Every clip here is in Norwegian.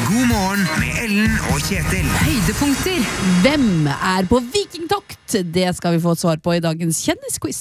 God morgen med Ellen og Kjetil. Høydepunkter. Hvem er på vikingtokt? Det skal vi få et svar på i dagens kjendisquiz.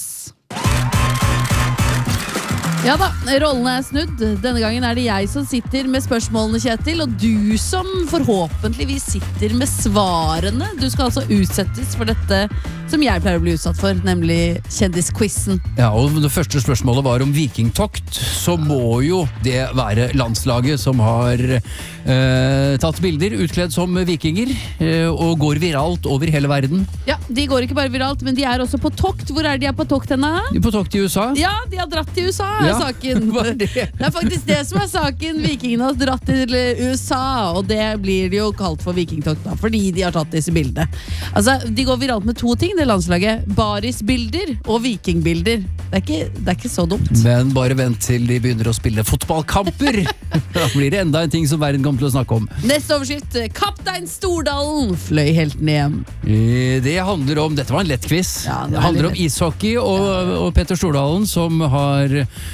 Ja da, rollene er snudd. Denne gangen er det jeg som sitter med spørsmålene, Kjetil, og du som forhåpentligvis sitter med svarene. Du skal altså utsettes for dette som jeg pleier å bli utsatt for, nemlig kjendisquizen. Ja, og det første spørsmålet var om vikingtokt. Så må jo det være landslaget som har tatt bilder utkledd som vikinger og går viralt over hele verden. Ja, de går ikke bare viralt, men de er også på tokt. Hvor er de på tokt henne? De er på tokt i USA. Ja, de har dratt til USA, er saken. Hva er det? Det er faktisk det som er saken. Vikingene har dratt til USA, og det blir de jo kalt for vikingtokt da, fordi de har tatt disse bildene. Altså, de går viralt med to ting, det landslaget. Barisbilder og vikingbilder. Det er ikke så dumt. Men bare vent til de begynner å spille fotballkamper. Da blir det enda en ting som verden kommer til å snakke om. Neste overskrift. Kaptein Stordalen fløy helten hjem. Det handler om, dette var en lett quiz. Ja, det handler om ishockey og Petter Stordalen som har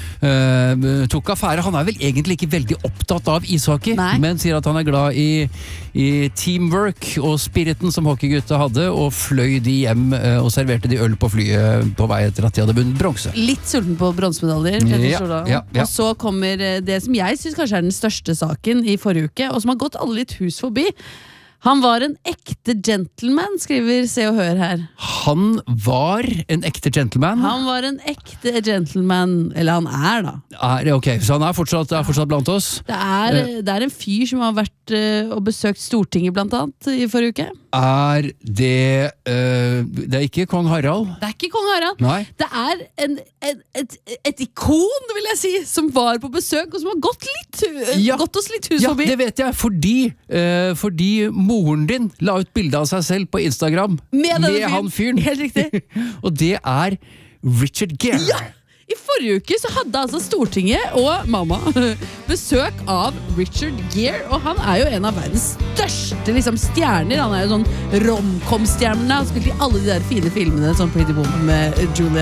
tok affære. Han er vel egentlig ikke veldig opptatt av ishockey, men sier at han er glad i teamwork og spiriten som hockeygutta hadde, og fløy de hjem og serverte de øl på flyet på vei etter at de hadde vunnet bronse. Litt sulten på bronsemedaljer, Petter Stordalen. Ja. Og så kommer det som jeg synes kanskje er den største saken i forrige uke, og som har gått alle litt hus forbi. Han var en ekte gentleman, skriver Se og Hør her. Han var en ekte gentleman? Han var en ekte gentleman, eller han er da. Ok, så han er fortsatt blant oss? Det er en fyr som har vært og besøkt Stortinget blant annet i forrige uke. Er det det er ikke kong Harald? Det er ikke kong Harald. Nei. Det er et ikon, vil jeg si, som var på besøk, og som har gått oss litt hus forbi. Ja, det vet jeg, fordi moren din la ut bilde av seg selv på Instagram med han fyren. Helt riktig. Og det er Richard Gere. Ja! I forrige uke så hadde altså Stortinget og mamma besøk av Richard Gere, og han er jo en av verdens største stjerner. Han er jo sånn rom-com-stjerne. Han spilte i alle de der fine filmene, sånn Pretty Woman med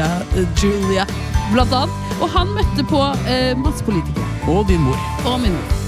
Julia blant annet. Og han møtte på masse politikere. Og din mor. Og min mor.